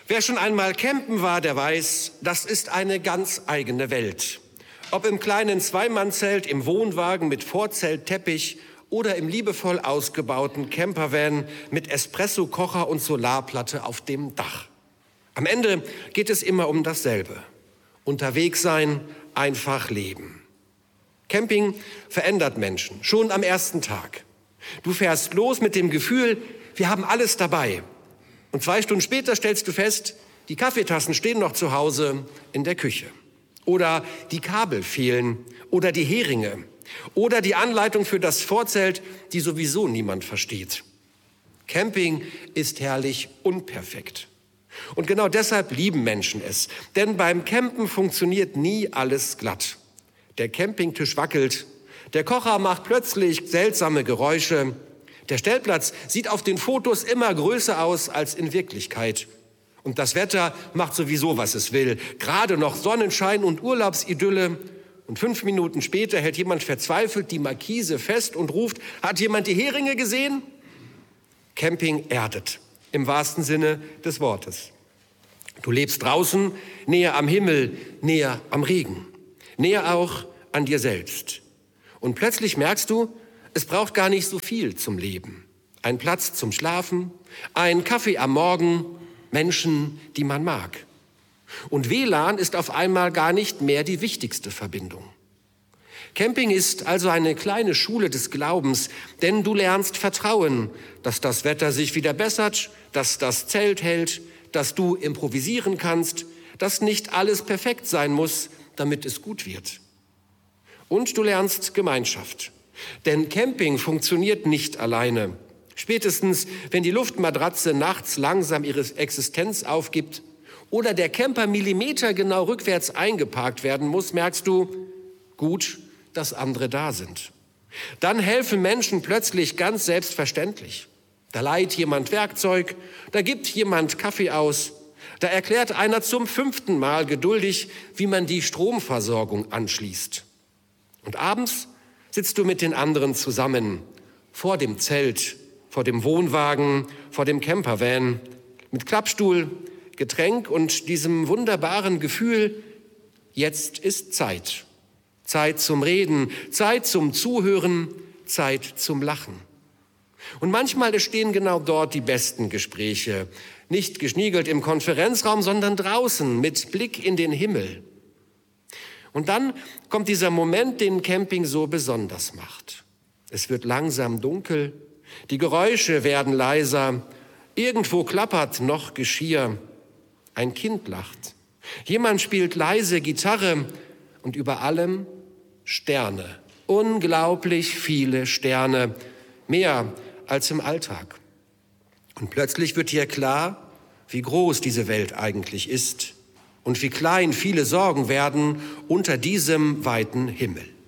Wer schon einmal campen war, der weiß, das ist eine ganz eigene Welt. Ob im kleinen Zweimannzelt, im Wohnwagen mit Vorzeltteppich oder im liebevoll ausgebauten Campervan mit Espresso-Kocher und Solarplatte auf dem Dach. Am Ende geht es immer um dasselbe. Unterwegs sein, einfach leben. Camping verändert Menschen, schon am ersten Tag. Du fährst los mit dem Gefühl, wir haben alles dabei. Und 2 Stunden später stellst du fest, die Kaffeetassen stehen noch zu Hause in der Küche. Oder die Kabel fehlen oder die Heringe. Oder die Anleitung für das Vorzelt, die sowieso niemand versteht. Camping ist herrlich unperfekt. Und genau deshalb lieben Menschen es. Denn beim Campen funktioniert nie alles glatt. Der Campingtisch wackelt, der Kocher macht plötzlich seltsame Geräusche. Der Stellplatz sieht auf den Fotos immer größer aus als in Wirklichkeit. Und das Wetter macht sowieso, was es will. Gerade noch Sonnenschein und Urlaubsidylle. Und 5 Minuten später hält jemand verzweifelt die Markise fest und ruft, hat jemand die Heringe gesehen? Camping erdet, im wahrsten Sinne des Wortes. Du lebst draußen, näher am Himmel, näher am Regen, näher auch an dir selbst. Und plötzlich merkst du, es braucht gar nicht so viel zum Leben. Ein Platz zum Schlafen, ein Kaffee am Morgen, Menschen, die man mag. Und WLAN ist auf einmal gar nicht mehr die wichtigste Verbindung. Camping ist also eine kleine Schule des Glaubens, denn du lernst vertrauen, dass das Wetter sich wieder bessert, dass das Zelt hält, dass du improvisieren kannst, dass nicht alles perfekt sein muss, damit es gut wird. Und du lernst Gemeinschaft. Denn Camping funktioniert nicht alleine. Spätestens, wenn die Luftmatratze nachts langsam ihre Existenz aufgibt oder der Camper millimetergenau rückwärts eingeparkt werden muss, merkst du, gut, dass andere da sind. Dann helfen Menschen plötzlich ganz selbstverständlich. Da leiht jemand Werkzeug, da gibt jemand Kaffee aus, da erklärt einer zum 5. Mal geduldig, wie man die Stromversorgung anschließt. Und abends sitzt du mit den anderen zusammen, vor dem Zelt, vor dem Wohnwagen, vor dem Campervan, mit Klappstuhl, Getränk und diesem wunderbaren Gefühl, jetzt ist Zeit. Zeit zum Reden, Zeit zum Zuhören, Zeit zum Lachen. Und manchmal entstehen genau dort die besten Gespräche, nicht geschniegelt im Konferenzraum, sondern draußen mit Blick in den Himmel. Und dann kommt dieser Moment, den Camping so besonders macht. Es wird langsam dunkel, die Geräusche werden leiser, irgendwo klappert noch Geschirr, ein Kind lacht, jemand spielt leise Gitarre und über allem Sterne, unglaublich viele Sterne, mehr als im Alltag. Und plötzlich wird dir klar, wie groß diese Welt eigentlich ist und wie klein viele Sorgen werden unter diesem weiten Himmel.